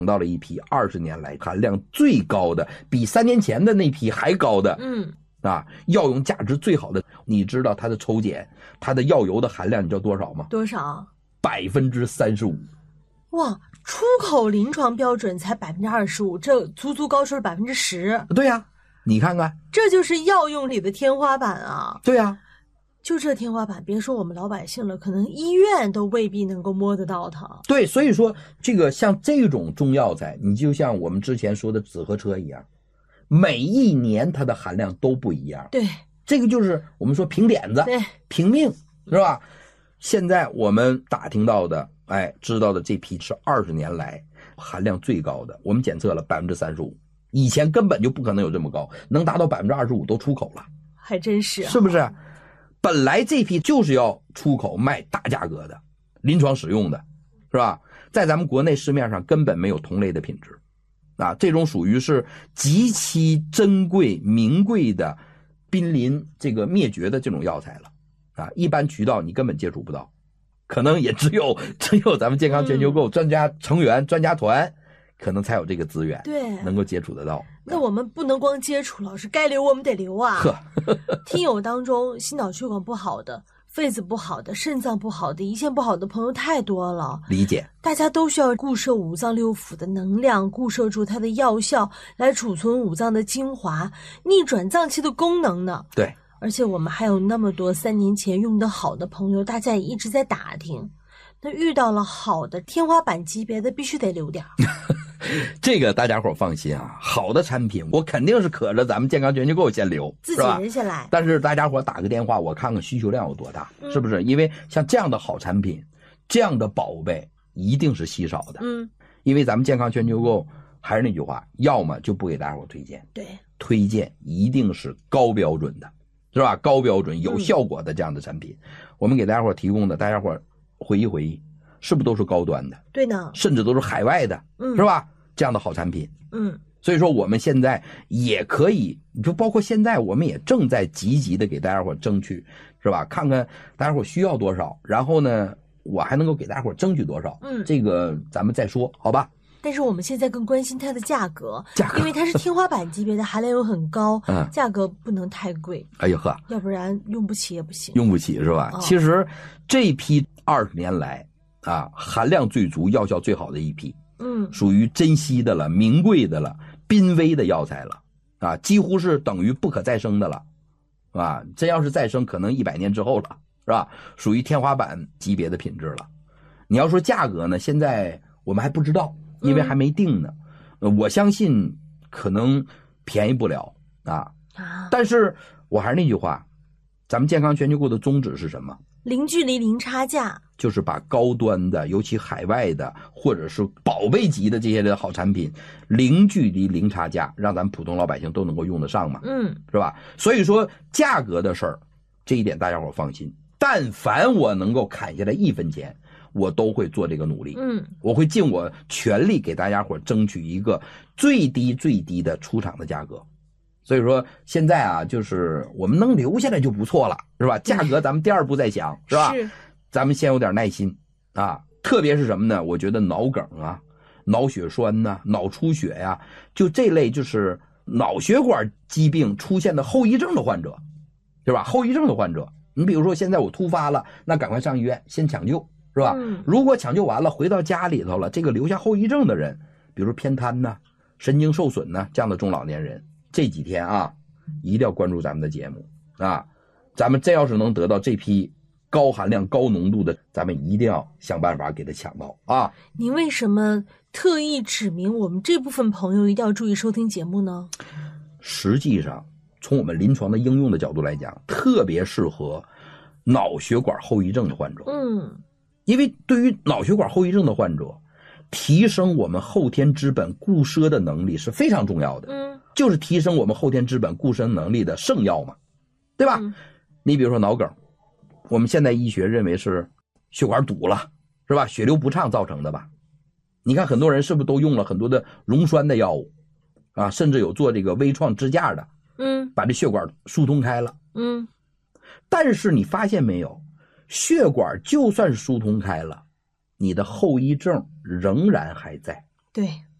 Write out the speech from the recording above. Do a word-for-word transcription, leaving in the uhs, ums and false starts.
到了一批二十年来含量最高的，比三年前的那批还高的， 嗯啊，药用价值最好的。你知道它的抽检，它的药油的含量你知道多少吗？ 多少？ 百分之三十五。 哇，出口临床标准才百分之二十五，这足足高出了百分之十。 对呀、啊，你看看， 这就是药用里的天花板啊！ 对呀、啊， 就这天花板，别说我们老百姓了，可能医院都未必能够摸得到它。 对，所以说这个像这种中药材，你就像我们之前说的紫河车一样，每一年它的含量都不一样。 对， 这个就是我们说凭点子， 对， 凭命，是吧？现在我们打听到的，哎，知道的这批是二十年来含量最高的，我们检测了百分之三十五，以前根本就不可能有这么高，能达到百分之二十五都出口了， 还真是、啊， 是不是？本来这批就是要出口卖大价格的，临床使用的，是吧？在咱们国内市面上根本没有同类的品质，啊，这种属于是极其珍贵名贵的，濒临这个灭绝的这种药材了。啊，一般渠道你根本接触不到，可能也只有只有咱们健康全球购专家成员、嗯、专家团，可能才有这个资源， 对， 能够接触得到。 那我们不能光接触，老师该留我们得留啊。听友当中心脑血管不好的、肺子不好的、肾脏不好的、胰腺不好的朋友太多了， 理解。大家都需要固摄五脏六腑的能量，固摄住它的药效，来储存五脏的精华，逆转脏器的功能呢。 对。 而且我们还有那么多三年前用得好的朋友，大家也一直在打听。那遇到了好的天花板级别的，必须得留点。 这个大家伙放心啊，好的产品我肯定是可着咱们健康全球购先留， 自己人下来。 但是大家伙打个电话，我看看需求量有多大，嗯、是不是？因为像这样的好产品，这样的宝贝一定是稀少的。 嗯， 因为咱们健康全球购还是那句话，要么就不给大家伙推荐， 对， 推荐一定是高标准的。是吧？高标准有效果的这样的产品，嗯、我们给大家伙提供的，大家伙回忆回忆，是不是都是高端的？ 对呢， 甚至都是海外的， 嗯， 是吧？这样的好产品， 嗯， 所以说我们现在也可以，就包括现在我们也正在积极的给大家伙争取，是吧？看看大家伙需要多少，然后呢，我还能够给大家伙争取多少， 嗯， 这个咱们再说，好吧？ 但是我们现在更关心它的价格， 价格， 因为它是天花板级别的，含量又很高， 嗯， 价格不能太贵。 哎呦呵， 要不然用不起也不行。 用不起是吧？ 哦、 其实这批二十年来啊，含量最足、药效最好的一批， 嗯， 属于珍稀的了、名贵的了、濒危的药材了啊，几乎是等于不可再生的了，啊，真要是再生，可能一百年之后了，是吧？属于天花板级别的品质了。你要说价格呢，现在我们还不知道。因为还没定呢，嗯、我相信可能便宜不了啊。 啊！ 但是我还是那句话，咱们健康全球购的宗旨是什么？ 零距离、零差价， 就是把高端的，尤其海外的，或者是宝贝级的这些的好产品，零距离、零差价，让咱们普通老百姓都能够用得上嘛， 嗯， 是吧？所以说价格的事儿，这一点大家伙放心。但凡我能够砍下来一分钱，我都会做这个努力， 嗯， 我会尽我全力给大家伙争取一个最低最低的出厂的价格。所以说现在啊，就是我们能留下来就不错了，是吧？价格咱们第二步再想，是吧？ 是， 咱们先有点耐心啊。特别是什么呢？我觉得脑梗啊、脑血栓呐、啊、脑出血呀、啊，就这类就是脑血管疾病出现的后遗症的患者，是吧？后遗症的患者，你比如说现在我突发了，那赶快上医院先抢救。是吧、 嗯？ 如果抢救完了回到家里头了，这个留下后遗症的人，比如偏瘫呐、神经受损呐，这样的中老年人，这几天啊，一定要关注咱们的节目啊！咱们真要是能得到这批高含量、高浓度的，咱们一定要想办法给他抢到啊！ 您为什么特意指明我们这部分朋友一定要注意收听节目呢？ 实际上，从我们临床的应用的角度来讲，特别适合脑血管后遗症的患者。 嗯。 因为对于脑血管后遗症的患者，提升我们后天之本固摄的能力是非常重要的。 嗯， 就是提升我们后天之本固摄能力的圣药嘛，对吧？ 嗯、 你比如说脑梗，我们现代医学认为是血管堵了，是吧？血流不畅造成的吧？你看很多人是不是都用了很多的溶栓的药物啊？甚至有做这个微创支架的， 嗯， 把这血管疏通开了。 嗯， 但是你发现没有？血管就算疏通开了，你的后遗症仍然还在。 对。